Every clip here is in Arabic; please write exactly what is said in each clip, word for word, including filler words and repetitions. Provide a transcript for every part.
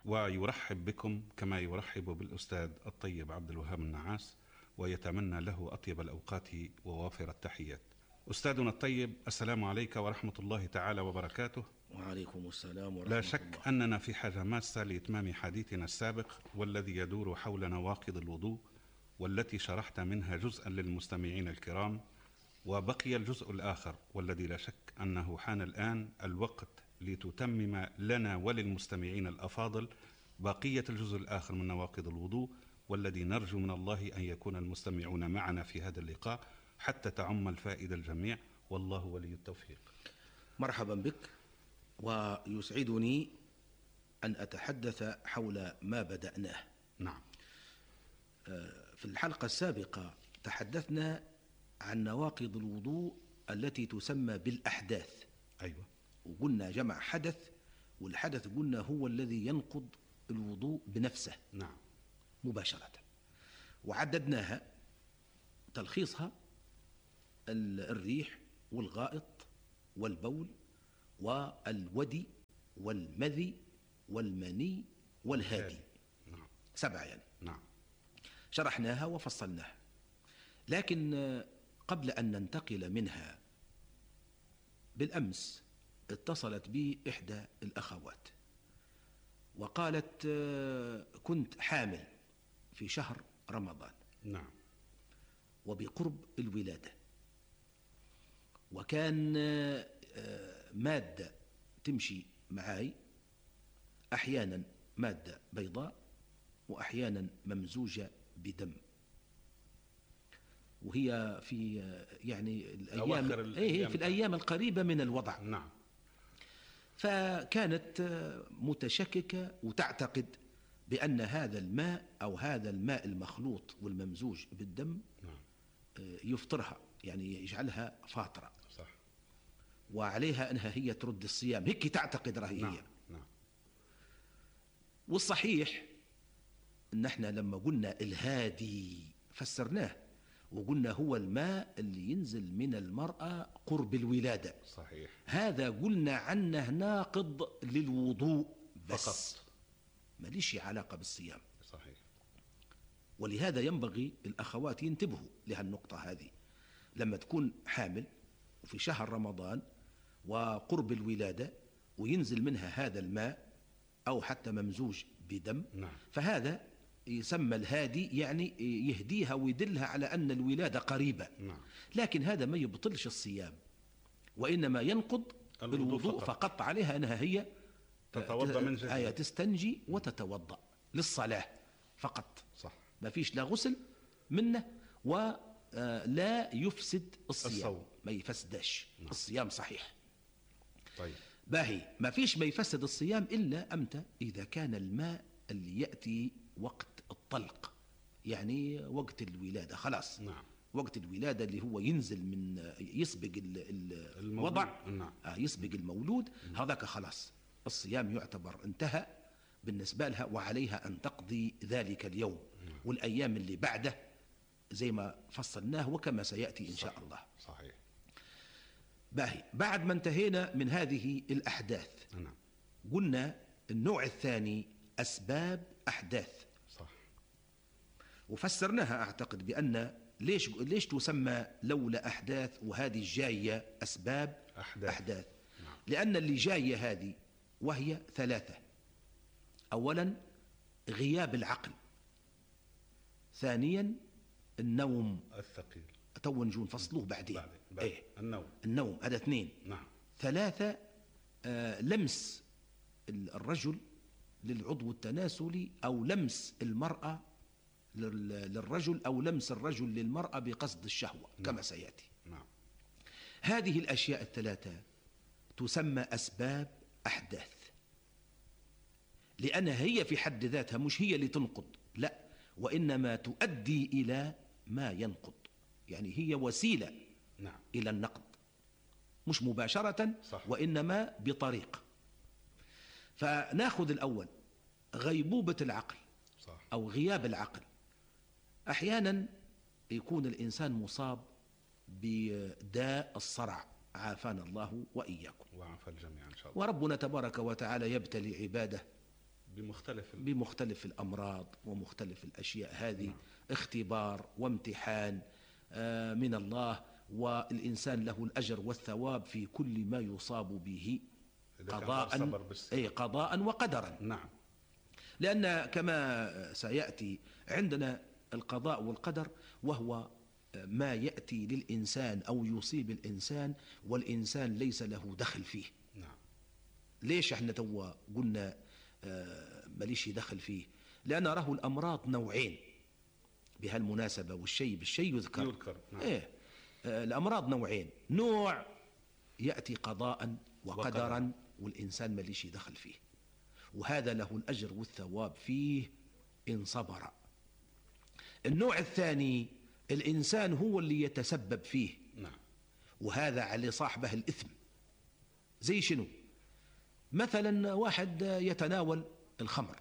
ويرحب بكم كما يرحب بالأستاذ الطيب عبد الوهاب النعاس، ويتمنى له أطيب الأوقات ووافر التحيات. أستاذنا الطيب، السلام عليك ورحمة الله تعالى وبركاته. وعليكم السلام ورحمة الله. لا شك أننا في حاجة ماسة لإتمام حديثنا السابق والذي يدور حول نواقض الوضوء، والتي شرحت منها جزءا للمستمعين الكرام، وبقي الجزء الآخر والذي لا شك أنه حان الآن الوقت لتتمم لنا وللمستمعين الأفاضل بقية الجزء الآخر من نواقض الوضوء، والذي نرجو من الله أن يكون المستمعون معنا في هذا اللقاء حتى تعم الفائدة الجميع، والله ولي التوفيق. مرحبا بك، ويسعدني أن أتحدث حول ما بدأناه. نعم. في الحلقة السابقة تحدثنا عن نواقض الوضوء التي تسمى بالأحداث. أيوة. وقلنا جمع حدث، والحدث قلنا هو الذي ينقض الوضوء بنفسه. نعم. مباشرة. وعددناها، تلخيصها الريح والغائط والبول والودي والمذي والمني والهادي. نعم. سبعة يعني. نعم. شرحناها وفصلناها، لكن قبل أن ننتقل منها، بالأمس اتصلت بي إحدى الأخوات وقالت كنت حامل في شهر رمضان. نعم. وبقرب الولادة، وكان مادة تمشي معي، أحيانا مادة بيضاء وأحيانا ممزوجة بدم، وهي في يعني الأيام, إيه في الأيام القريبة من الوضع. نعم. فكانت متشككة وتعتقد بأن هذا الماء أو هذا الماء المخلوط والممزوج بالدم نعم. يفطرها، يعني يجعلها فاطرة. صح. وعليها أنها هي ترد الصيام، هيك تعتقد رأي نعم. هي. نعم. والصحيح أن احنا لما قلنا الهادي فسرناه، وقلنا هو الماء اللي ينزل من المرأة قرب الولادة. صحيح. هذا قلنا عنه ناقض للوضوء بس فقط، ماليش علاقة بالصيام. صحيح. ولهذا ينبغي الأخوات ينتبهوا لهالنقطة هذه، لما تكون حامل وفي شهر رمضان وقرب الولادة وينزل منها هذا الماء أو حتى ممزوج بدم. نعم. فهذا يسمى الهادي، يعني يهديها ويدلها على أن الولادة قريبة. نعم. لكن هذا ما يبطلش الصيام، وإنما ينقض الوضوء فقط. فقط عليها أنها هي تتوضأ من جديد، آية تستنجي وتتوضأ للصلاة فقط. صح. ما فيش لا غسل منه ولا يفسد الصيام. الصوم ما يفسدش. نعم. الصيام صحيح. طيب. باهي، ما فيش ما يفسد الصيام إلا أمتى؟ إذا كان الماء اللي يأتي وقت الطلق، يعني وقت الولادة خلاص. نعم. وقت الولادة اللي هو ينزل من يسبق الوضع. نعم. يسبق المولود. هذاك خلاص الصيام يعتبر انتهى بالنسبة لها، وعليها أن تقضي ذلك اليوم. نعم. والأيام اللي بعده زي ما فصلناه وكما سيأتي إن شاء صحيح. الله. صحيح. باهي، بعد ما انتهينا من هذه الأحداث. نعم. قلنا النوع الثاني أسباب أحداث. صح. وفسرناها أعتقد بأن ليش ليش تسمى لولا أحداث وهذه الجاية أسباب أحداث, أحداث. نعم. لأن اللي جاية هذه وهي ثلاثة. أولا غياب العقل، ثانيا النوم الثقيل، تو نجو نفصلوه بعدين. بعد. بعد. إيه؟ النوم. النوم هذا اثنين. نعم. ثلاثة آه لمس الرجل للعضو التناسلي، أو لمس المرأة للرجل، أو لمس الرجل للمرأة بقصد الشهوة. نعم. كما سيأتي. نعم. هذه الأشياء الثلاثة تسمى أسباب أحداث، لأنها هي في حد ذاتها مش هي اللي تنقض، لا، وإنما تؤدي إلى ما ينقض، يعني هي وسيلة. نعم. إلى النقض، مش مباشرة. صح. وإنما بطريق. فناخذ الأول غيبوبة العقل. صح. أو غياب العقل. أحيانا يكون الإنسان مصاب بداء الصرع، عافانا الله وإياكم وعافى الجميع إن شاء الله. وربنا تبارك وتعالى يبتلي عباده بمختلف ال... بمختلف الأمراض ومختلف الأشياء هذه. نعم. اختبار وامتحان من الله، والإنسان له الأجر والثواب في كل ما يصاب به قضاء أي قضاء وقدرا. نعم. لأن كما سيأتي عندنا القضاء والقدر وهو ما يأتي للإنسان أو يصيب الإنسان والإنسان ليس له دخل فيه. نعم. ليش احنا توا قلنا ماليش دخل فيه؟ لأن راه الأمراض نوعين بهالمناسبة، والشيء بالشيء يذكر, يذكر. نعم. إيه الأمراض نوعين، نوع يأتي قضاء وقدرا وقدر. والإنسان ماليش دخل فيه، وهذا له الأجر والثواب فيه إن صبر. النوع الثاني الإنسان هو اللي يتسبب فيه. نعم. وهذا على صاحبه الإثم. زي شنو؟ مثلا واحد يتناول الخمر،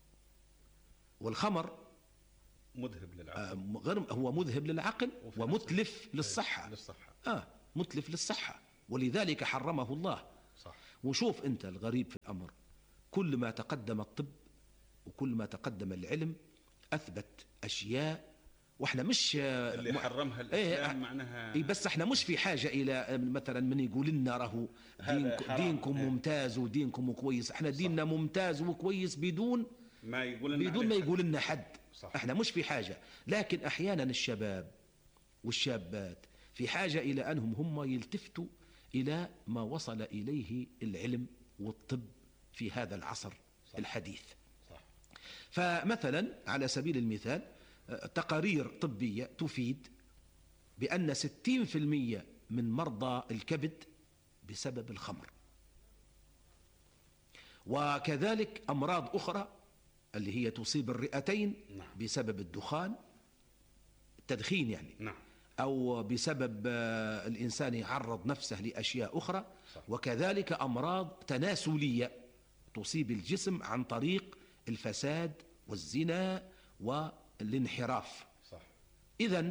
والخمر مذهب للعقل، آه هو مذهب للعقل ومتلف للصحة. للصحة. آه متلف للصحة، ولذلك حرمه الله. صح. وشوف أنت الغريب في الأمر، كل ما تقدم الطب وكل ما تقدم العلم أثبت أشياء، وإحنا مش اللي م... حرمها الإسلام. إيه معناها إيه، بس إحنا مش في حاجة إلى مثلا من يقول لنا راهو دينك دينكم إيه. ممتاز ودينكم كويس. إحنا ديننا صح. ممتاز وكويس بدون ما يقول لنا بدون ما يقول لنا حد. صح. إحنا مش في حاجة، لكن أحيانا الشباب والشابات في حاجة إلى أنهم هم يلتفتوا إلى ما وصل إليه العلم والطب في هذا العصر صح. الحديث. صح. فمثلا على سبيل المثال تقارير طبية تفيد بأن ستين في المئة من مرضى الكبد بسبب الخمر، وكذلك أمراض أخرى اللي هي تصيب الرئتين نعم. بسبب الدخان، التدخين يعني. نعم. أو بسبب الإنسان يعرض نفسه لأشياء أخرى صح. وكذلك أمراض تناسلية تصيب الجسم عن طريق الفساد والزنا والانحراف. صح. إذن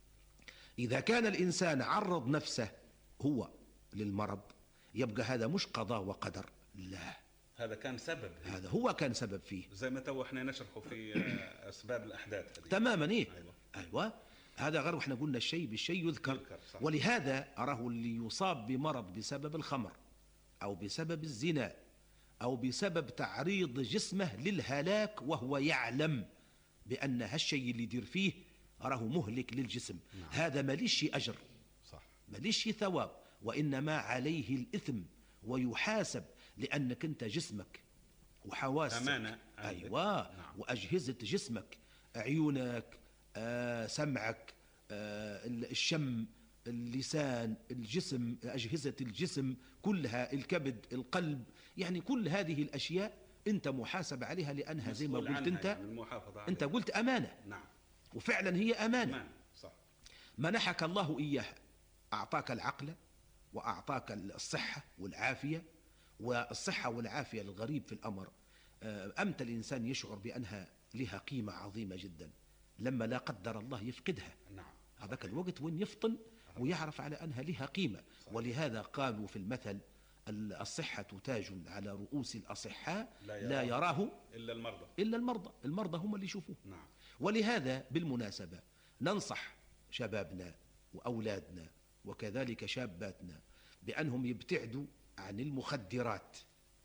إذا كان الإنسان عرض نفسه هو للمرض يبقى هذا مش قضاء وقدر، لا، هذا كان سبب، هذا هو كان سبب فيه، زي ما تو احنا نشرحه في أسباب الأحداث هذه. تماما. إيه؟ أيوة. أيوة. هذا غير، وإحنا قلنا الشيء بالشيء يذكر, يذكر ولهذا أراه اللي يصاب بمرض بسبب الخمر أو بسبب الزنا أو بسبب تعريض جسمه للهلاك وهو يعلم بأن هالشيء اللي يدير فيه أراه مهلك للجسم. نعم. هذا ماليش أجر، صح، ماليش ثواب، وإنما عليه الإثم ويحاسب، لأنك أنت جسمك وحواسك أمانة. أيوة. نعم. وأجهزة جسمك، عيونك، آه، سمعك، آه، الشم، اللسان، الجسم، أجهزة الجسم كلها، الكبد، القلب، يعني كل هذه الأشياء أنت محاسب عليها، لأنها زي ما قلت أنت يعني أنت قلت أمانة. نعم. وفعلا هي أمانة. أمان. صح. منحك الله إياها، أعطاك العقل وأعطاك الصحة والعافية. والصحة والعافية الغريب في الأمر، أمتى الإنسان يشعر بأنها لها قيمة عظيمة جدا لما لا قدر الله يفقدها. نعم. هذاك الوقت وين يفطن ويعرف على أنها لها قيمة. صحيح. ولهذا قالوا في المثل الصحة تاج على رؤوس الأصحاء لا يراه, لا يراه إلا المرضى. إلا المرضى المرضى هم اللي يشوفوه. نعم. ولهذا بالمناسبة ننصح شبابنا وأولادنا وكذلك شاباتنا بأنهم يبتعدوا عن المخدرات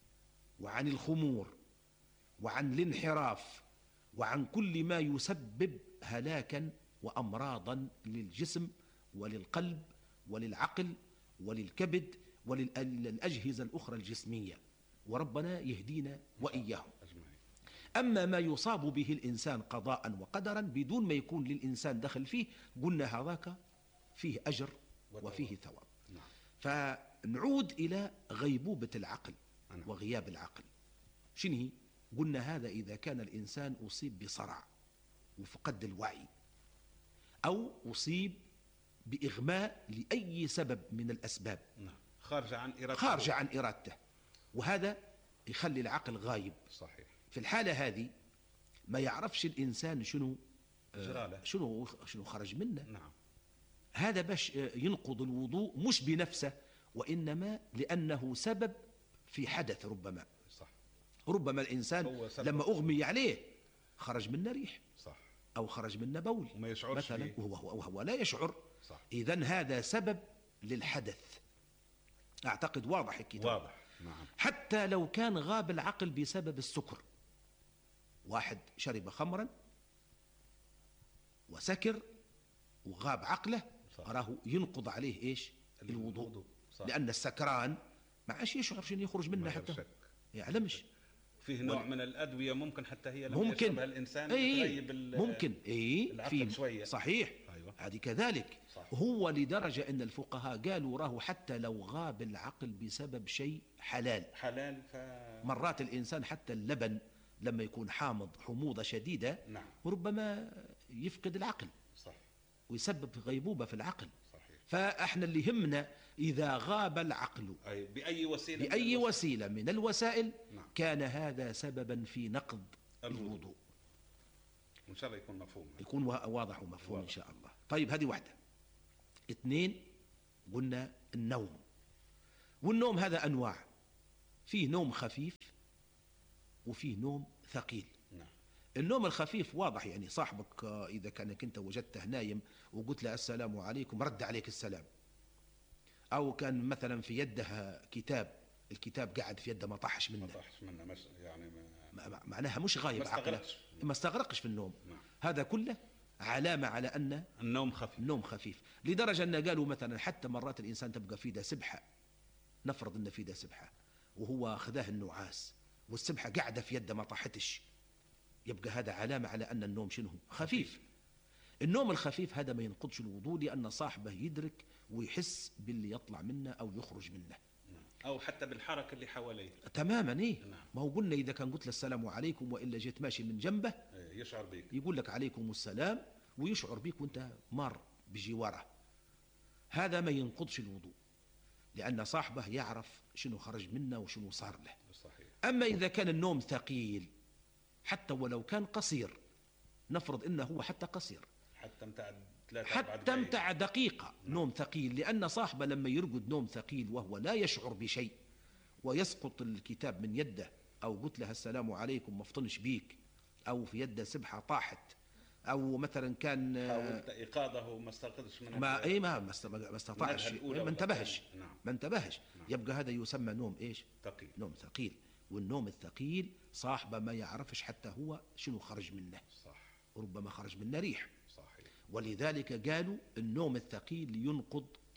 وعن الخمور وعن الانحراف وعن كل ما يسبب هلاكا وأمراضا للجسم وللقلب وللعقل وللكبد وللأجهزة الأخرى الجسمية، وربنا يهدينا وإياهم. أما ما يصاب به الإنسان قضاء وقدرا بدون ما يكون للإنسان دخل فيه، قلنا هذاك فيه أجر وفيه ثواب. فنعود إلى غيبوبة العقل وغياب العقل. شنو؟ قلنا هذا إذا كان الإنسان أصيب بصرع وفقد الوعي، أو أصيب بإغماء لأي سبب من الأسباب خارج عن إرادته خارج عن إرادته، وهذا يخلي العقل غايب. صحيح. في الحالة هذه ما يعرفش الإنسان شنو آه شنو شنو خرج منه. نعم. هذا باش ينقض الوضوء مش بنفسه، وإنما لأنه سبب في حدث ربما. صح. ربما الإنسان لما أغمي عليه خرج منه ريح، صح، أو خرج منه بول وما يشعرش مثلا، بيه. وهو, وهو لا يشعر. صح. إذن هذا سبب للحدث. أعتقد واضح الكتاب. واضح، نعم. حتى لو كان غاب العقل بسبب السكر، واحد شرب خمرا وسكر وغاب عقله، راه ينقض عليه إيش؟ الوضوء. لأن السكران ما عادش يشعر شنو يخرج منه، حتى يعلمش. فيه نوع من الأدوية ممكن حتى هي لما ممكن يشربها الإنسان ايه تغيب ممكن ايه العقل شوية. صحيح. أيوة. هذه كذلك. صح. هو لدرجة أن الفقهاء قالوا راه حتى لو غاب العقل بسبب شيء حلال حلال ف... مرات الإنسان حتى اللبن لما يكون حامض حموضة شديدة، نعم، ربما يفقد العقل، صح، ويسبب غيبوبة في العقل. صحيح. فاحنا اللي يهمنا إذا غاب العقل أي بأي وسيلة بأي من وسيلة من الوسائل، نعم، كان هذا سببا في نقض الوضوء. إن شاء الله يكون مفهوم، يكون واضح ومفهوم واضح. إن شاء الله. طيب هذه واحدة. اثنين، قلنا النوم. والنوم هذا أنواع، فيه نوم خفيف وفيه نوم ثقيل. نعم. النوم الخفيف واضح، يعني صاحبك إذا كانك أنت وجدته نايم وقلت له السلام عليكم رد عليك السلام، أو كان مثلا في يده كتاب، الكتاب قاعد في يده ما طاحش منه، ما طاحش منه مش يعني ما... ما معناها مش غايب ما عقله، استغرقش. ما استغرقش في النوم. نعم. هذا كله علامة على أن النوم خفيف. النوم خفيف، لدرجة أن قالوا مثلا حتى مرات الإنسان تبقى في ده سبحة، نفرض أن في ده سبحة وهو أخذاه النعاس والسبحة قاعدة في يده ما طاحتش، يبقى هذا علامة على أن النوم شنو؟ خفيف. النوم الخفيف هذا ما ينقضش الوضوء، لأن صاحبه يدرك ويحس باللي يطلع منه أو يخرج منه، أو حتى بالحركة اللي حواليه. تماما. إيه؟ نعم. ما هو قلنا إذا كان قلت له السلام عليكم وإلا جيت ماشي من جنبه يشعر بك، يقول لك عليكم السلام، ويشعر بك وانت مار بجواره، هذا ما ينقضش الوضوء، لأن صاحبه يعرف شنو خرج منه وشنو صار له. صحيح. أما إذا كان النوم ثقيل حتى ولو كان قصير، نفرض إنه هو حتى قصير، حتى امتع ثلاثة حتى امتع دقيقة، نوم ثقيل، لأن صاحبه لما يرقد نوم ثقيل وهو لا يشعر بشيء ويسقط الكتاب من يده، أو قلت له السلام عليكم ما فطنش بيك، أو في يده سبحة طاحت، أو مثلا كان حاولت إيقاظه ما استيقظش من ما إيه ما ما استطاعش، ما انتبهش، نعم. ما انتبهش. نعم. يبقى هذا يسمى نوم إيش؟ ثقيل. نوم ثقيل. والنوم الثقيل صاحبه ما يعرفش حتى هو شنو خرج منه، صح، ربما خرج منه ريح. صحيح. ولذلك قالوا النوم الثقيل ينقض